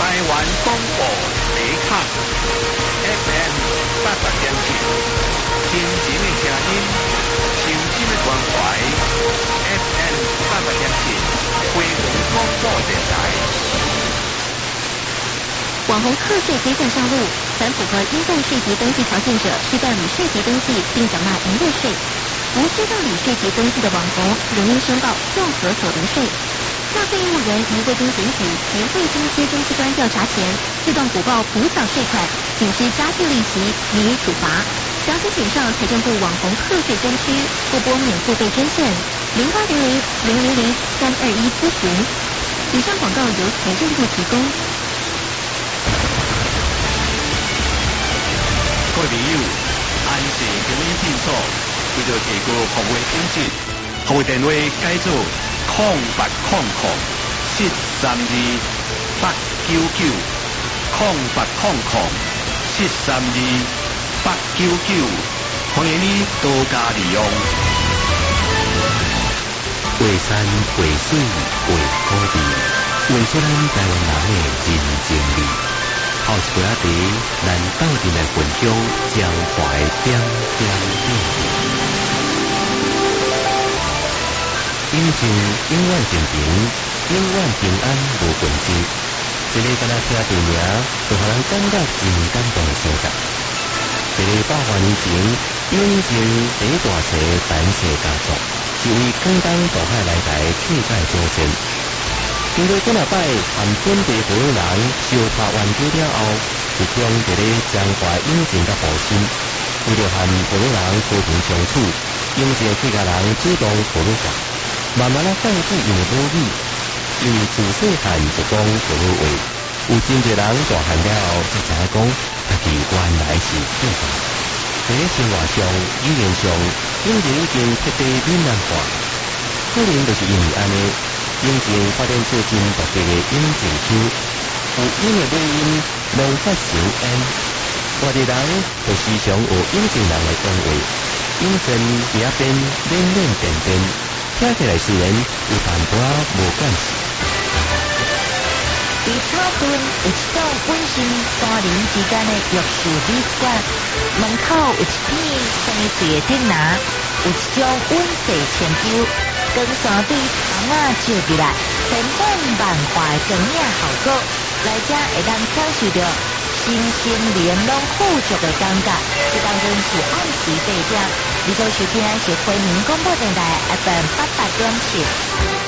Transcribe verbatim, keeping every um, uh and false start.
台湾广播电台 F M 八十点七，真情的声音，诚心的关怀 F M 八十点七，花莲广播电台。 网红课税规范上路，凡符合应办税籍登记条件者，需办理税籍登记并缴纳营业税。无需办理税籍登记的网红，仍应申报综合所得税。纳税义务人于未经检举及未经接征机关调查前，自动补报补缴税款，仅需加计利息，免予处罚。详情请上财政部网红课税专区，或拨免付费专线零八零零零零零三二一咨询。以上广告由财政部提供。 各位朋友，安氏经营诊所为了提高服务品质，服务电话改做空八空空七三二八九九，空八空空七三二八九九，欢迎你多加利用。 画山画水画土地，画出咱台湾人的人情味。后一杯仔茶，咱斗阵来分享江淮点点滴滴。永靖永远平平，永远平安无纷争。一个敢若听地名，就互人感觉真感动的所在。一个百万年前，永靖第一大册陈氏家族，是为广东大海来台客家祖先。经过几啊摆和本地普通人相拍完久了后，就将伫咧江淮永靖甲步新，为了和普通人和平相处，永靖客家人主动普通话，慢慢啊放弃用母语，因为自细汉就讲普通话，有真侪人大汉了后才知影讲，家己原来是客家。在生活上、语言上，永靖已经彻底闽南化，可能就是因为安尼。永靖发展出真独特的永靖区，有永的尾音拢发成 N， 外地人就时常有永靖人的讲话，永靖伫遐边冷冷便便，听起来虽然有淡薄仔无关系。 伫草屯有一栋本身山林之间的玉树旅馆，门口有一片生水的顶拿，有一种温水泉酒。光山对窗仔照入来，千变万化的光影效果，来遮会当享受到身心灵拢富足的感觉。这当中是按时八点，你所收听的是回民广播电台 F M 八八点七。